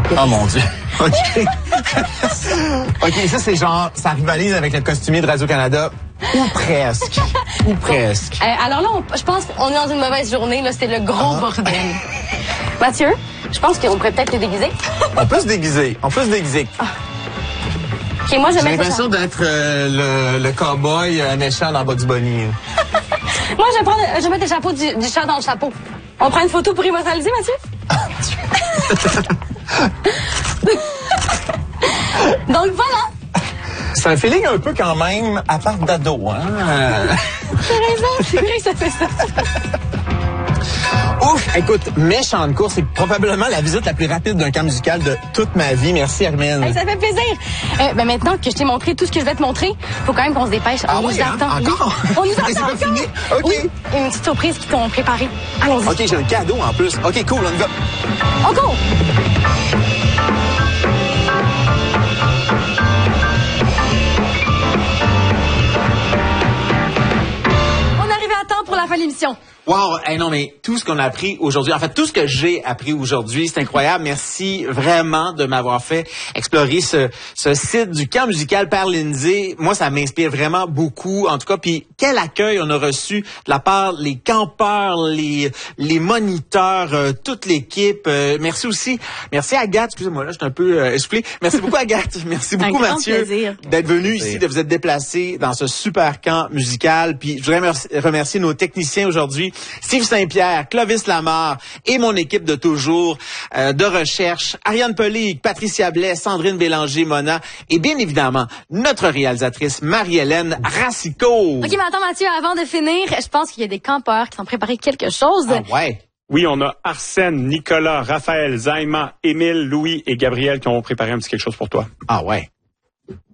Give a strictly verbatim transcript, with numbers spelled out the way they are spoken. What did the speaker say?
Oh mon Dieu. OK. OK, ça, c'est genre, ça rivalise avec le costumier de Radio-Canada. Ou presque. Ou presque. Euh, alors là, on- je pense qu'on est dans une mauvaise journée. Là, c'était le gros Ah. bordel. Mathieu, je pense qu'on pourrait peut-être te déguiser. On peut se déguiser. On peut se déguiser. OK, moi, je J'ai vais mettre l'impression d'être euh, le, le cow-boy euh, méchant dans Bugs Bunny. Moi, je vais, prendre, je vais mettre le chapeau du, du chat dans le chapeau. On prend une photo pour immortaliser, Mathieu? Donc voilà. C'est un feeling un peu quand même à part d'ado, hein? Euh, T'as raison, c'est vrai que ça fait ça. Ouf! Écoute, méchante course, c'est probablement la visite la plus rapide d'un camp musical de toute ma vie. Merci, Hermine. Hey, ça fait plaisir. Euh, ben maintenant que je t'ai montré tout ce que je vais te montrer, faut quand même qu'on se dépêche. Ah On oui, nous hein? attend. Encore? Oui. On nous attend C'est pas encore. fini? OK. Oui, une petite surprise qu'ils t'ont préparée. Allons-y. OK, j'ai un cadeau en plus. OK, cool, on y va. On court. On est arrivé à temps pour la fin de l'émission. Wow, hey non mais tout ce qu'on a appris aujourd'hui, en fait tout ce que j'ai appris aujourd'hui, c'est incroyable. Merci vraiment de m'avoir fait explorer ce, ce site du camp musical Père Lindsay. Moi, ça m'inspire vraiment beaucoup. En tout cas, puis quel accueil on a reçu de la part les campeurs, les les moniteurs, euh, toute l'équipe. Euh, merci aussi, merci Agathe. Excusez-moi là, je suis un peu euh, essoufflé. Merci beaucoup Agathe. Merci beaucoup grand Mathieu plaisir. d'être venu ici, de vous être déplacé dans ce super camp musical. Puis je voudrais remercier, remercier nos techniciens aujourd'hui. Steve Saint-Pierre, Clovis Lamarre et mon équipe de toujours euh, de recherche, Ariane Pelig, Patricia Blais, Sandrine Bélanger, Mona et bien évidemment notre réalisatrice Marie-Hélène Racicot. OK, mais attends, Mathieu, avant de finir, je pense qu'il y a des campeurs qui t'ont préparé quelque chose. Ah ouais. Oui, on a Arsène, Nicolas, Raphaël, Zaima, Émile, Louis et Gabriel qui ont préparé un petit quelque chose pour toi. Ah ouais.